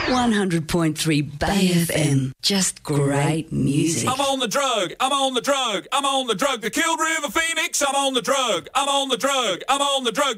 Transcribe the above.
100.3 Bay FM. Just great music. I'm on the drug. I'm on the drug. I'm on the drug. The killed River Phoenix. I'm on the drug. I'm on the drug. I'm on the drug.